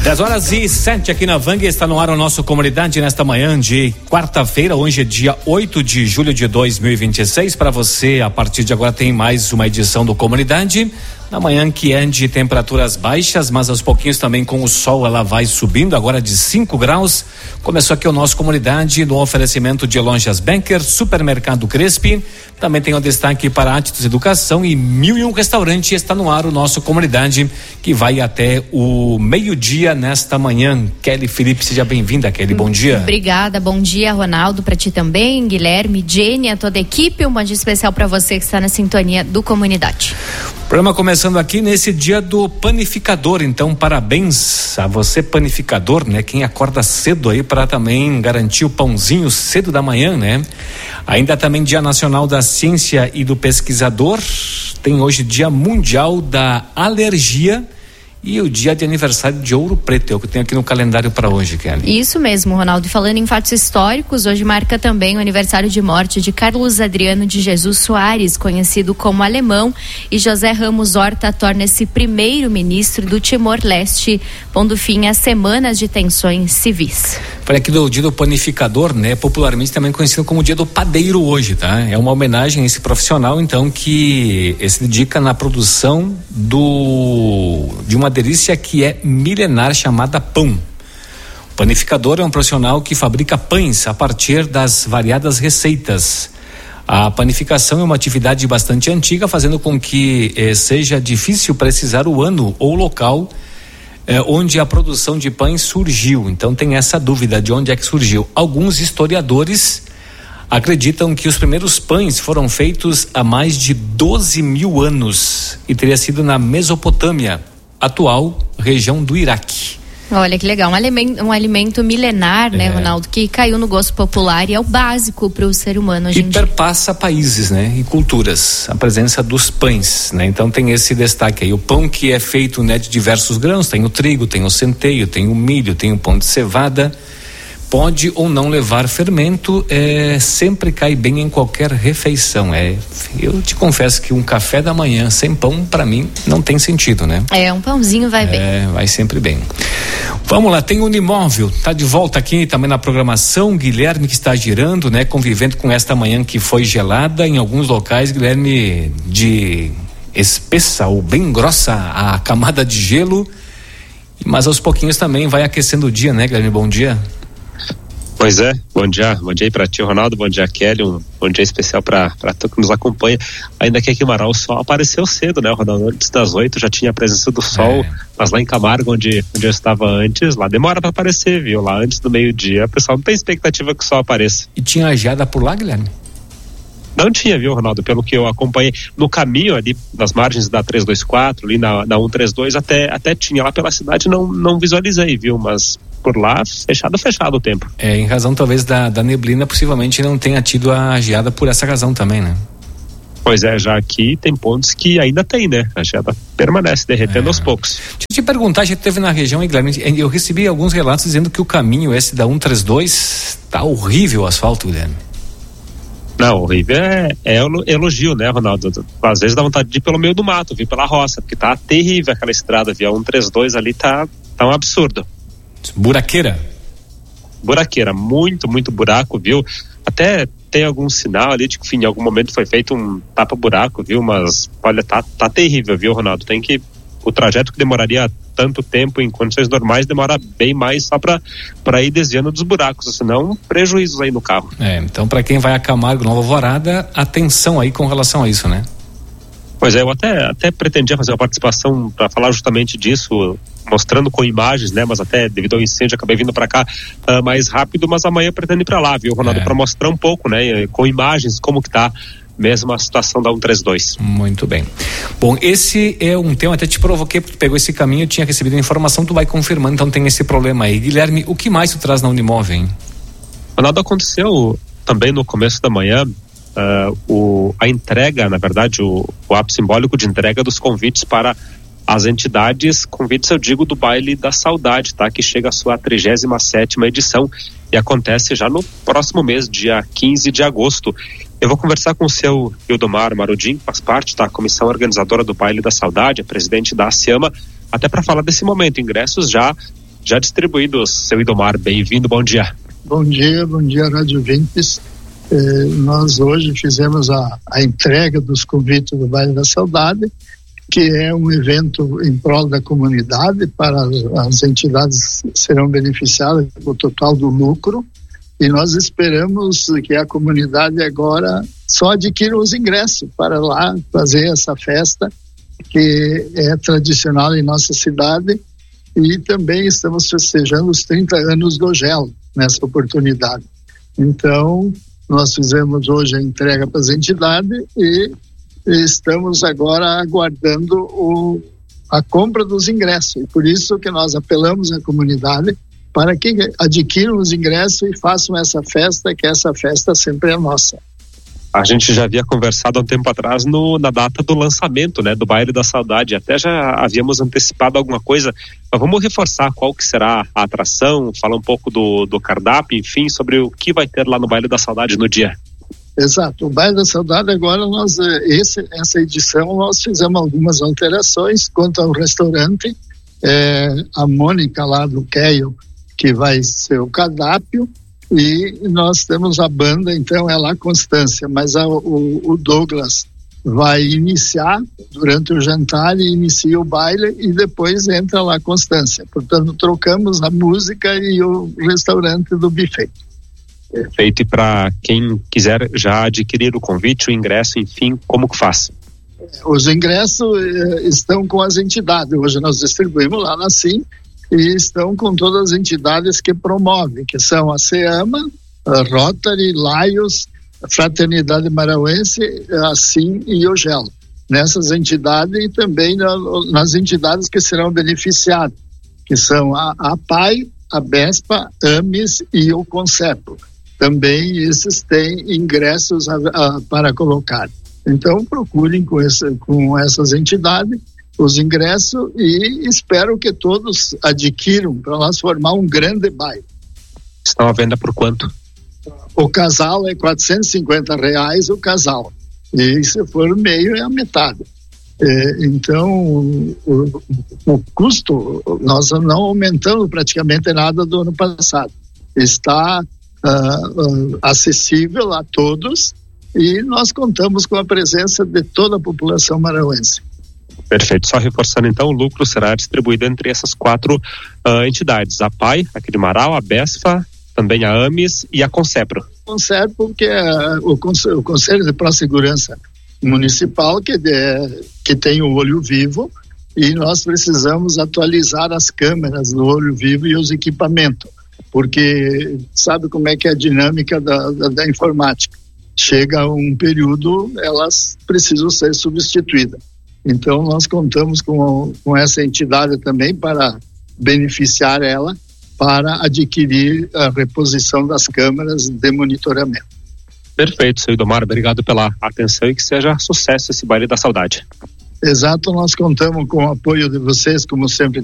10h07 aqui na Vang, está no ar o nosso Comunidade nesta manhã de quarta-feira. Hoje é dia 8 de julho de 2026. Para você, a partir de agora tem mais uma edição do Comunidade. Na manhã que é de temperaturas baixas, mas aos pouquinhos também com o sol ela vai subindo, agora de 5 graus. Começou aqui o nosso Comunidade no oferecimento de Lojas Becker, Supermercado Crespi. Também tem o destaque para Atitudes Educação e 1001 Restaurante. Está no ar o nosso Comunidade, que vai até o meio-dia nesta manhã. Kelly Felipe, seja bem-vinda, Kelly, bom dia. Obrigada, bom dia, Ronaldo, para ti também, Guilherme, Jenny, a toda a equipe. Um bom dia especial para você que está na sintonia do Comunidade. Programa começando aqui nesse dia do panificador, então parabéns a você, panificador, né? Quem acorda cedo aí para também garantir o pãozinho cedo da manhã, né? Ainda também Dia Nacional da Ciência e do Pesquisador, tem hoje Dia Mundial da Alergia e o dia de aniversário de Ouro Preto, é o que eu tenho aqui no calendário para hoje, Kelly. Isso mesmo, Ronaldo. E falando em fatos históricos, hoje marca também o aniversário de morte de Carlos Adriano de Jesus Soares, conhecido como Alemão, e José Ramos Horta torna-se primeiro-ministro do Timor-Leste, pondo fim às semanas de tensões civis. Falei aqui do dia do panificador, né? Popularmente também conhecido como dia do padeiro hoje, tá? É uma homenagem a esse profissional, então, que se dedica na produção de uma delícia que é milenar chamada pão. O panificador é um profissional que fabrica pães a partir das variadas receitas. A panificação é uma atividade bastante antiga, fazendo com que seja difícil precisar o ano ou local onde a produção de pães surgiu. Então tem essa dúvida de onde é que surgiu. Alguns historiadores acreditam que os primeiros pães foram feitos há mais de 12 mil anos e teria sido na Mesopotâmia, atual região do Iraque. Olha que legal, um alimento milenar, né, Ronaldo, que caiu no gosto popular e é o básico para o ser humano hoje em dia. E perpassa países, né, e culturas, a presença dos pães, né, então tem esse destaque aí, o pão que é feito, né, de diversos grãos, tem o trigo, tem o centeio, tem o milho, tem o pão de cevada, pode ou não levar fermento, sempre cai bem em qualquer refeição. Eu te confesso que um café da manhã sem pão, para mim, não tem sentido, né? Um pãozinho vai bem. Vai sempre bem. Vamos lá, tem Unimóvel, tá de volta aqui também na programação, Guilherme, que está girando, né? Convivendo com esta manhã que foi gelada, em alguns locais, Guilherme, de espessa ou bem grossa a camada de gelo, mas aos pouquinhos também vai aquecendo o dia, né, Guilherme? Bom dia. Pois é, bom dia aí pra ti, Ronaldo, bom dia, Kelly, um bom dia especial pra tu que nos acompanha. Ainda que aqui em Marau o sol apareceu cedo, né, Ronaldo? Antes das 8 já tinha a presença do sol, mas lá em Camargo, onde eu estava antes, lá demora pra aparecer, viu? Lá antes do meio-dia, o pessoal não tem expectativa que o sol apareça. E tinha geada por lá, Guilherme? Não tinha, viu, Ronaldo? Pelo que eu acompanhei no caminho ali, nas margens da 324, ali na 132, até tinha lá pela cidade, não visualizei, viu? Mas por lá, fechado o tempo. Em razão talvez da neblina, possivelmente não tenha tido a geada por essa razão também, né? Pois é, já aqui tem pontos que ainda tem, né? A geada permanece derretendo aos poucos. Deixa eu te perguntar, já teve na região, Guilherme, eu recebi alguns relatos dizendo que o caminho esse da 132 tá horrível o asfalto, Guilherme. Não, horrível é elogio, né, Ronaldo? Às vezes dá vontade de ir pelo meio do mato, vir pela roça, porque tá terrível aquela estrada, viu? A 132 ali tá um absurdo. Buraqueira, muito buraco, viu? Até tem algum sinal ali de que, enfim, em algum momento foi feito um tapa-buraco, viu? Mas, olha, tá terrível, viu, Ronaldo? O trajeto que demoraria tanto tempo em condições normais demora bem mais só para ir desviando dos buracos, senão prejuízos aí no carro. Então para quem vai a Camargo, Nova Alvorada, atenção aí com relação a isso, né? Pois é, eu até pretendia fazer uma participação para falar justamente disso, mostrando com imagens, né? Mas até devido ao incêndio acabei vindo para cá mais rápido, mas amanhã eu pretendo ir para lá, viu, Ronaldo, para mostrar um pouco, né? Com imagens como que tá mesmo a situação da 132. Muito bem. Bom, esse é um tema, até te provoquei porque tu pegou esse caminho, eu tinha recebido a informação, tu vai confirmando, então tem esse problema aí. Guilherme, o que mais tu traz na Unimóvel, hein? Ronaldo, aconteceu também no começo da manhã a entrega, na verdade, o ato simbólico de entrega dos convites para as entidades, convites eu digo do Baile da Saudade, tá? Que chega à sua 37ª edição e acontece já no próximo mês, dia 15 de agosto. Eu vou conversar com o seu Ildomar Marudim, faz parte da comissão organizadora do Baile da Saudade, é presidente da ASEAMA, até para falar desse momento, ingressos já já distribuídos. Seu Idomar, bem-vindo, bom dia. Bom dia, Rádio Vintes. Nós hoje fizemos a entrega dos convites do Baile da Saudade, que é um evento em prol da comunidade, para as entidades serão beneficiadas com o total do lucro, e nós esperamos que a comunidade agora só adquira os ingressos para lá fazer essa festa, que é tradicional em nossa cidade, e também estamos festejando os 30 anos do GEL nessa oportunidade. Então, nós fizemos hoje a entrega para as entidades e estamos agora aguardando a compra dos ingressos. E por isso que nós apelamos à comunidade para que adquiram os ingressos e façam essa festa, que essa festa sempre é nossa. A gente já havia conversado há um tempo atrás na data do lançamento, né, do Baile da Saudade. Até já havíamos antecipado alguma coisa, mas vamos reforçar qual que será a atração, falar um pouco do cardápio, enfim, sobre o que vai ter lá no Baile da Saudade no dia. Exato, o Baile da Saudade agora essa edição nós fizemos algumas alterações quanto ao restaurante. A Mônica lá do Keio, que vai ser o cardápio, e nós temos a banda, então é lá Constância, mas o Douglas vai iniciar durante o jantar e inicia o baile e depois entra lá Constância. Portanto, trocamos a música e o restaurante do buffet. Perfeito. E para quem quiser já adquirir o convite, o ingresso, enfim, como que faz? Os ingressos estão com as entidades. Hoje nós distribuímos lá na CIM e estão com todas as entidades que promovem, que são a SEAMA, a Rotary, Lions, a Fraternidade Marauense, a CIM e o GEL. Nessas entidades e também nas entidades que serão beneficiadas, que são a APAI, a BESPA, AMIS e o CONCEPO. Também esses têm ingressos para colocar. Então procurem com essas entidades os ingressos e espero que todos adquiram para nós formar um grande baile. Estão à venda por quanto? O casal é R$450 o casal, e se for meio é a metade. Então o custo nós não aumentamos praticamente nada do ano passado, está acessível a todos e nós contamos com a presença de toda a população marauense. Perfeito, só reforçando então, o lucro será distribuído entre essas 4 entidades, a PAI, aqui de Marau, a BESFA, também a AMIS e a CONCEPRO. CONCEPRO, que é o Conselho de Prossegurança Municipal, que tem o olho vivo, e nós precisamos atualizar as câmeras do olho vivo e os equipamentos, porque sabe como é que é a dinâmica da informática. Chega um período, elas precisam ser substituídas. Então nós contamos com essa entidade também para beneficiar ela, para adquirir a reposição das câmeras de monitoramento. Perfeito, seu Idomar, obrigado pela atenção e que seja sucesso esse Baile da Saudade. Exato, nós contamos com o apoio de vocês, como sempre